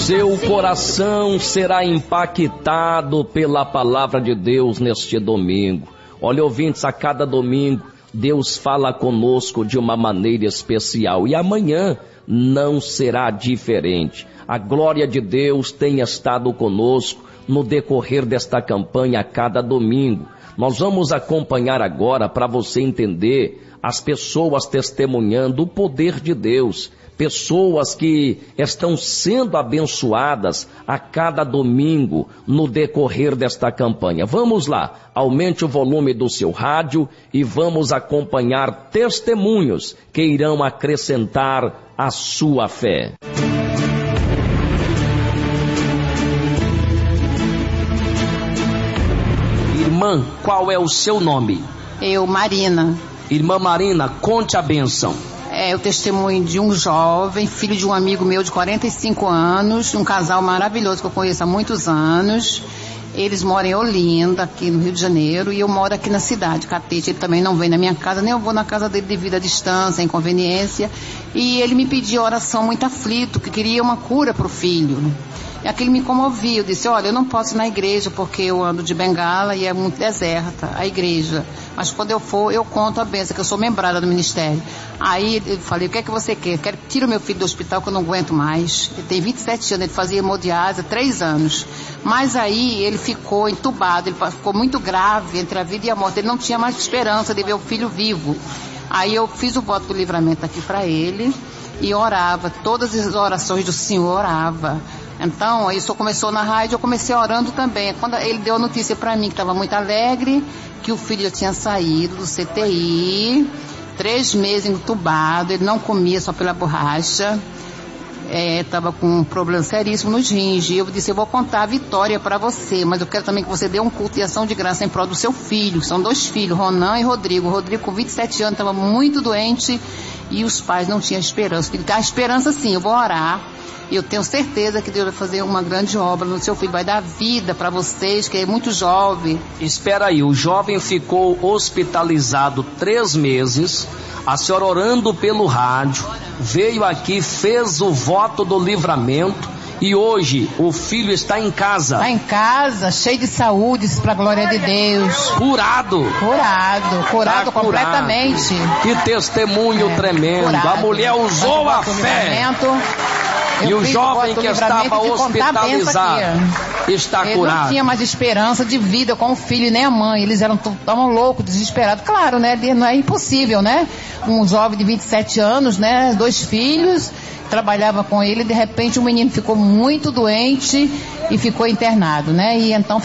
Seu coração será impactado pela palavra de Deus neste domingo. Olha, ouvintes, a cada domingo Deus fala conosco de uma maneira especial e amanhã não será diferente. A glória de Deus tem estado conosco no decorrer desta campanha a cada domingo. Nós vamos acompanhar agora para você entender as pessoas testemunhando o poder de Deus. Pessoas que estão sendo abençoadas a cada domingo no decorrer desta campanha. Vamos lá, aumente o volume do seu rádio e vamos acompanhar testemunhos que irão acrescentar a sua fé. Irmã, qual é o seu nome? Eu, Marina. Irmã Marina, conte a bênção. É o testemunho de um jovem, filho de um amigo meu de 45 anos, um casal maravilhoso que eu conheço há muitos anos. Eles moram em Olinda, aqui no Rio de Janeiro, e eu moro aqui na cidade, Catete. Ele também não vem na minha casa, nem eu vou na casa dele devido à distância, à inconveniência. E ele me pediu oração muito aflito, que queria uma cura para o filho. E aquilo me comovia. Eu disse, olha, eu não posso ir na igreja porque eu ando de bengala e é muito deserta a igreja. Mas quando eu for, eu conto a bênção, que eu sou membrada do ministério. Aí eu falei, o que é que você quer? Eu quero tirar o meu filho do hospital que eu não aguento mais. Ele tem 27 anos, ele fazia hemodiálise há 3 anos. Mas aí ele ficou entubado, ele ficou muito grave entre a vida e a morte. Ele não tinha mais esperança de ver o filho vivo. Aí eu fiz o voto do livramento aqui para ele e orava. Todas as orações do Senhor orava. Então, aí só começou na rádio, eu comecei orando também. Quando ele deu a notícia para mim que estava muito alegre, que o filho já tinha saído do CTI, 3 meses entubado, ele não comia só pela borracha, estava com um problema seríssimo nos rins. E eu disse, eu vou contar a vitória para você, mas eu quero também que você dê um culto de ação de graça em prol do seu filho. São 2 filhos, Ronan e Rodrigo. O Rodrigo com 27 anos estava muito doente e os pais não tinham esperança. Eu disse, a esperança sim, eu vou orar. E eu tenho certeza que Deus vai fazer uma grande obra no seu filho, vai dar vida para vocês, que é muito jovem. Espera aí, o jovem ficou hospitalizado 3 meses, a senhora orando pelo rádio, veio aqui, fez o voto do livramento e hoje o filho está em casa. Está em casa, cheio de saúde, para a glória de Deus. Curado. Curado completamente. Que testemunho tremendo. Curado. A mulher usou a fé. E o jovem que estava hospitalizado está curado. Ele não tinha mais esperança de vida com o filho e nem a mãe. Eles estavam loucos, desesperados. Claro, né? Não é impossível, né? Um jovem de 27 anos, né? 2 filhos, trabalhava com ele. De repente o menino ficou muito doente e ficou internado, né? E então